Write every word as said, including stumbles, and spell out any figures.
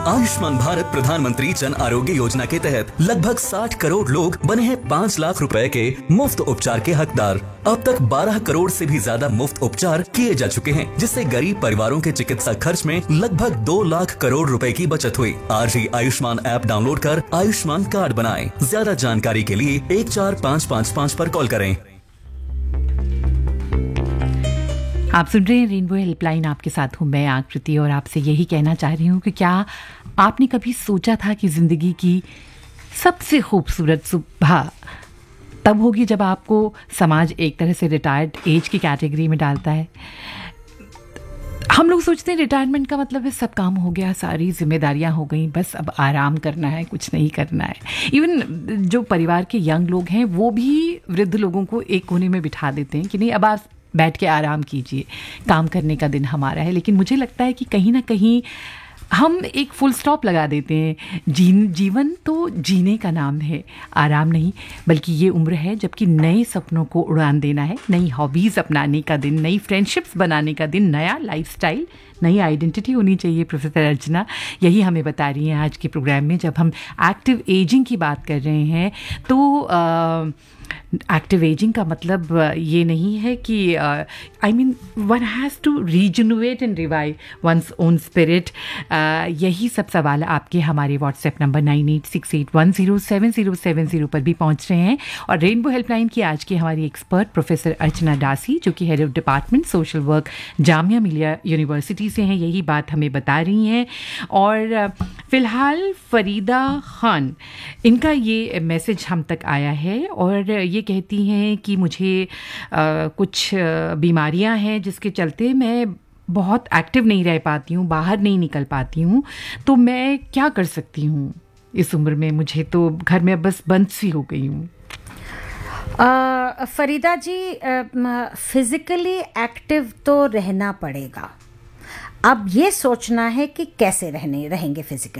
आयुष्मान भारत प्रधानमंत्री जन आरोग्य योजना के तहत लगभग साठ करोड़ लोग बने हैं पाँच लाख रुपए के मुफ्त उपचार के हकदार। अब तक बारह करोड़ से भी ज्यादा मुफ्त उपचार किए जा चुके हैं, जिससे गरीब परिवारों के चिकित्सा खर्च में लगभग दो लाख करोड़ रुपए की बचत हुई। आज ही आयुष्मान ऐप डाउनलोड कर आयुष्मान कार्ड बनाएं। ज्यादा जानकारी के लिए एक चार पाँच पाँच पाँच पर कॉल करें। आप सुन रहे हैं रेनबो हेल्पलाइन, आपके साथ हूँ मैं आकृति, और आपसे यही कहना चाह रही हूँ कि क्या आपने कभी सोचा था कि ज़िंदगी की सबसे खूबसूरत सुबह तब होगी जब आपको समाज एक तरह से रिटायर्ड एज की कैटेगरी में डालता है। हम लोग सोचते हैं रिटायरमेंट का मतलब है सब काम हो गया, सारी जिम्मेदारियां हो गई, बस अब आराम करना है, कुछ नहीं करना है। इवन जो परिवार के यंग लोग हैं वो भी वृद्ध लोगों को एक कोने में बिठा देते हैं कि नहीं अब आप बैठ के आराम कीजिए, काम करने का दिन हमारा है। लेकिन मुझे लगता है कि कहीं ना कहीं हम एक फुल स्टॉप लगा देते हैं। जी, जीवन तो जीने का नाम है, आराम नहीं, बल्कि ये उम्र है जबकि नए सपनों को उड़ान देना है, नई हॉबीज़ अपनाने का दिन, नई फ्रेंडशिप्स बनाने का दिन, नया लाइफस्टाइल, नई आइडेंटिटी होनी चाहिए। प्रोफेसर अर्चना यही हमें बता रही हैं आज के प्रोग्राम में। जब हम एक्टिव एजिंग की बात कर रहे हैं तो आ, एक्टिव एजिंग का मतलब ये नहीं है कि I mean one has to regenerate and revive one's own spirit. यही सब सवाल आपके हमारे WhatsApp number nine eight six eight one zero seven zero seven zero पर भी पहुंच रहे हैं। और रेनबो हेल्पलाइन की आज की हमारी एक्सपर्ट प्रोफेसर अर्चना दासी, जो कि head of department social work Jamia Millia university से हैं, यही बात हमें बता रही हैं। और फ़िलहाल फरीदा खान, इनका ये मैसेज हम तक आया है और ये कहती हैं कि मुझे आ, कुछ बीमारियां हैं जिसके चलते मैं बहुत एक्टिव नहीं रह पाती हूँ, बाहर नहीं निकल पाती हूँ, तो मैं क्या कर सकती हूँ इस उम्र में? मुझे तो घर में बस बंद सी हो गई हूँ। फरीदा जी, फिज़िकली एक्टिव तो रहना पड़ेगा। अब ये सोचना है कि कैसे रहने रहेंगे फिज़िकली।